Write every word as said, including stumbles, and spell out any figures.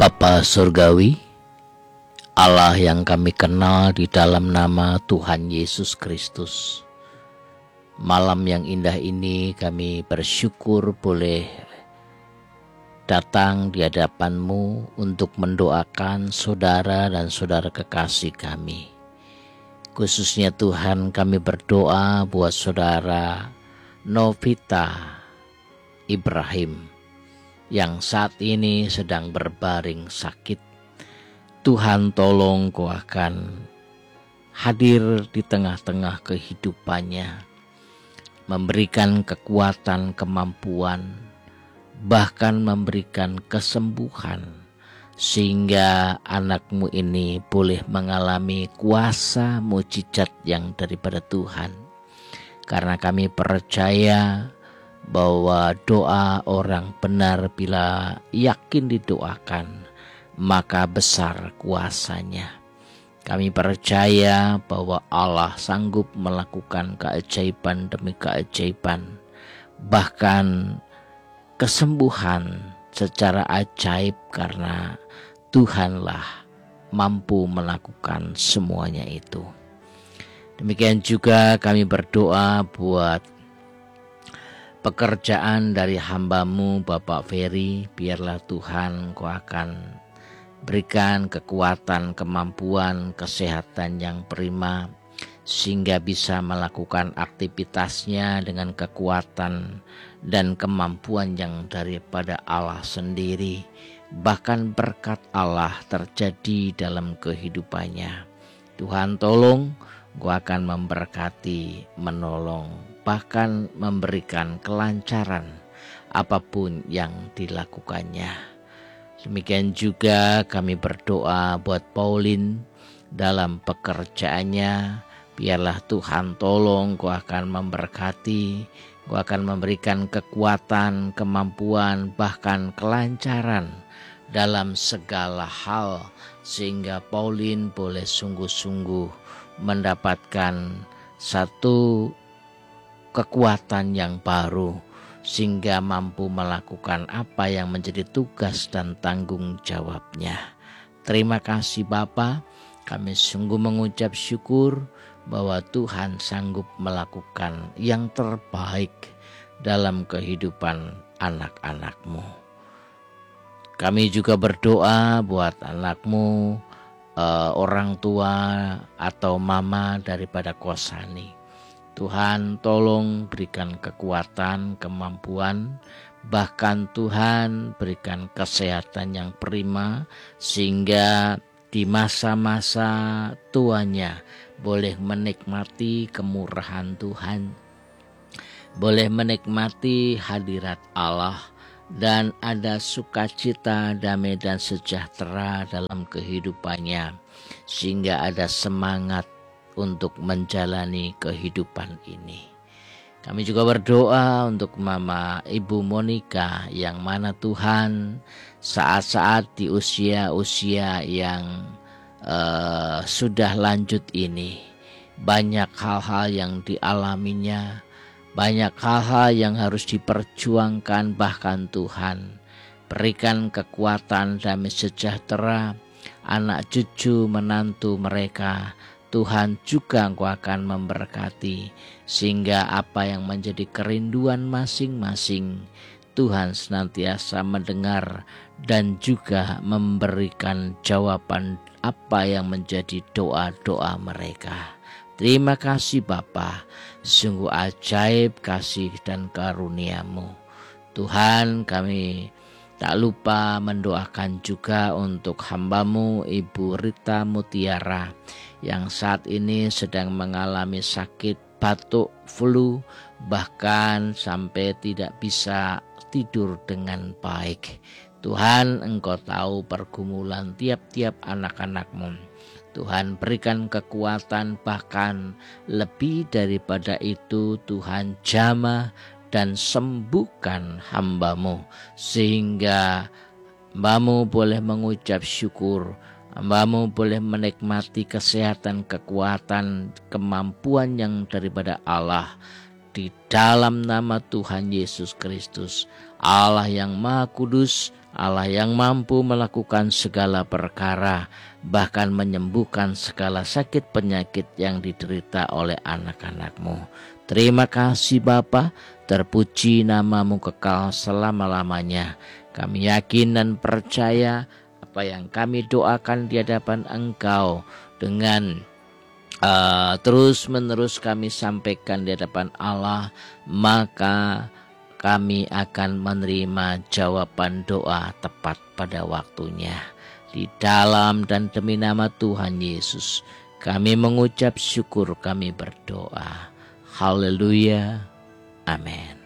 Bapa Surgawi, Allah yang kami kenal di dalam nama Tuhan Yesus Kristus. Malam yang indah ini kami bersyukur boleh datang di hadapan-Mu untuk mendoakan saudara dan saudara kekasih kami. Khususnya Tuhan, kami berdoa buat saudara Novita Ibrahim yang saat ini sedang berbaring sakit. Tuhan, tolong Kau akan hadir di tengah-tengah kehidupannya, memberikan kekuatan, kemampuan, bahkan memberikan kesembuhan, sehingga anak-Mu ini boleh mengalami kuasa mujizat yang daripada Tuhan. Karena kami percaya bahwa doa orang benar bila yakin didoakan, maka besar kuasanya. Kami percaya bahwa Allah sanggup melakukan keajaiban demi keajaiban, bahkan kesembuhan secara ajaib, karena Tuhanlah mampu melakukan semuanya itu. Demikian juga kami berdoa buat pekerjaan dari hamba-Mu Bapak Ferry. Biarlah Tuhan Kau akan berikan kekuatan, kemampuan, kesehatan yang prima, sehingga bisa melakukan aktivitasnya dengan kekuatan dan kemampuan yang daripada Allah sendiri. Bahkan berkat Allah terjadi dalam kehidupannya. Tuhan, tolong Kau akan memberkati, menolong, bahkan memberikan kelancaran apapun yang dilakukannya. Demikian juga kami berdoa buat Pauline dalam pekerjaannya. Biarlah Tuhan tolong, Kau akan memberkati, Kau akan memberikan kekuatan, kemampuan, bahkan kelancaran dalam segala hal, sehingga Pauline boleh sungguh-sungguh mendapatkan satu kekuatan yang baru, sehingga mampu melakukan apa yang menjadi tugas dan tanggung jawabnya. Terima kasih Bapa, kami sungguh mengucap syukur bahwa Tuhan sanggup melakukan yang terbaik dalam kehidupan anak-anak-Mu. Kami juga berdoa buat anak-Mu, uh, orang tua atau mama daripada Kosani. Tuhan, tolong berikan kekuatan, kemampuan, bahkan Tuhan berikan kesehatan yang prima, sehingga di masa-masa tuanya boleh menikmati kemurahan Tuhan, boleh menikmati hadirat Allah, dan ada sukacita, damai dan sejahtera dalam kehidupannya, sehingga ada semangat untuk menjalani kehidupan ini. Kami juga berdoa untuk Mama Ibu Monica, yang mana Tuhan saat-saat di usia-usia yang uh, sudah lanjut ini, banyak hal-hal yang dialaminya, banyak hal-hal yang harus diperjuangkan. Bahkan Tuhan berikan kekuatan, damai sejahtera, anak cucu menantu mereka, Tuhan juga Engkau akan memberkati, sehingga apa yang menjadi kerinduan masing-masing, Tuhan senantiasa mendengar dan juga memberikan jawaban apa yang menjadi doa-doa mereka. Terima kasih Bapa, sungguh ajaib kasih dan karunia-Mu. Tuhan, kami tak lupa mendoakan juga untuk hamba-Mu Ibu Rita Mutiara, yang saat ini sedang mengalami sakit batuk, flu, bahkan sampai tidak bisa tidur dengan baik. Tuhan, Engkau tahu pergumulan tiap-tiap anak-anak-Mu. Tuhan, berikan kekuatan, bahkan lebih daripada itu Tuhan, jamah dan sembuhkan hamba-Mu, sehingga hamba-Mu boleh mengucap syukur, hamba-Mu boleh menikmati kesehatan, kekuatan, kemampuan yang daripada Allah. Di dalam nama Tuhan Yesus Kristus, Allah yang Maha Kudus, Allah yang mampu melakukan segala perkara, bahkan menyembuhkan segala sakit penyakit yang diderita oleh anak-anak-Mu. Terima kasih Bapa, terpuji nama-Mu kekal selama-lamanya. Kami yakin dan percaya apa yang kami doakan di hadapan Engkau dengan uh, terus-menerus kami sampaikan di hadapan Allah, maka kami akan menerima jawaban doa tepat pada waktunya. Di dalam dan demi nama Tuhan Yesus, kami mengucap syukur, kami berdoa. Haleluya. Amin.